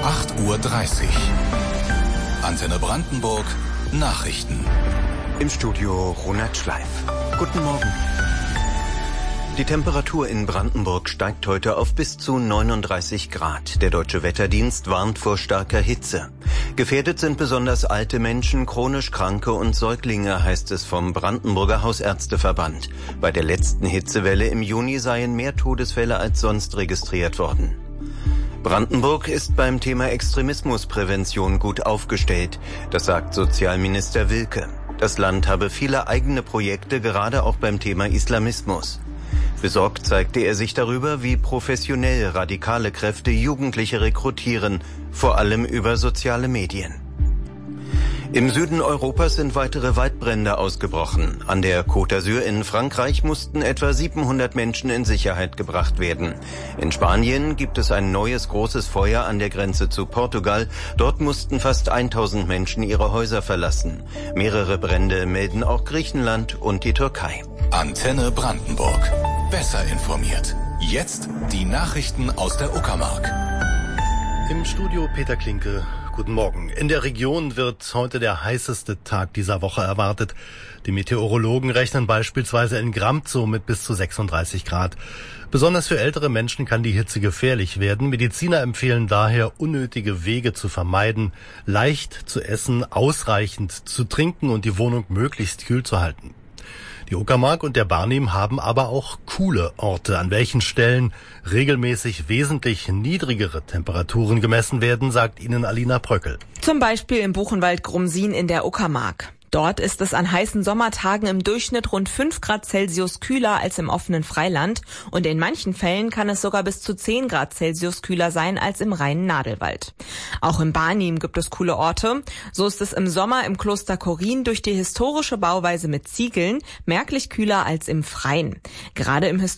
8:30 Uhr. Antenne Brandenburg Nachrichten. Im Studio Ronald Schleif. Guten Morgen. Die Temperatur in Brandenburg steigt heute auf bis zu 39 Grad. Der Deutsche Wetterdienst warnt vor starker Hitze. Gefährdet sind besonders alte Menschen, chronisch Kranke und Säuglinge, heißt es vom Brandenburger Hausärzteverband. Bei der letzten Hitzewelle im Juni seien mehr Todesfälle als sonst registriert worden. Brandenburg ist beim Thema Extremismusprävention gut aufgestellt. Das sagt Sozialminister Wilke. Das Land habe viele eigene Projekte, gerade auch beim Thema Islamismus. Besorgt zeigte er sich darüber, wie professionell radikale Kräfte Jugendliche rekrutieren, vor allem über soziale Medien. Im Süden Europas sind weitere Waldbrände ausgebrochen. An der Côte d'Azur in Frankreich mussten etwa 700 Menschen in Sicherheit gebracht werden. In Spanien gibt es ein neues großes Feuer an der Grenze zu Portugal. Dort mussten fast 1000 Menschen ihre Häuser verlassen. Mehrere Brände melden auch Griechenland und die Türkei. Antenne Brandenburg. Besser informiert. Jetzt die Nachrichten aus der Uckermark. Im Studio Peter Klinke. Guten Morgen. In der Region wird heute der heißeste Tag dieser Woche erwartet. Die Meteorologen rechnen beispielsweise in Gramzow mit bis zu 36 Grad. Besonders für ältere Menschen kann die Hitze gefährlich werden. Mediziner empfehlen daher, unnötige Wege zu vermeiden, leicht zu essen, ausreichend zu trinken und die Wohnung möglichst kühl zu halten. Die Uckermark und der Barnim haben aber auch coole Orte, an welchen Stellen regelmäßig wesentlich niedrigere Temperaturen gemessen werden, sagt Ihnen Alina Pröckel. Zum Beispiel im Buchenwald-Grumsin in der Uckermark. Dort ist es an heißen Sommertagen im Durchschnitt rund 5 Grad Celsius kühler als im offenen Freiland und in manchen Fällen kann es sogar bis zu 10 Grad Celsius kühler sein als im reinen Nadelwald. Auch im Barnim gibt es coole Orte. So ist es im Sommer im Kloster Chorin durch die historische Bauweise mit Ziegeln merklich kühler als im Freien. Gerade im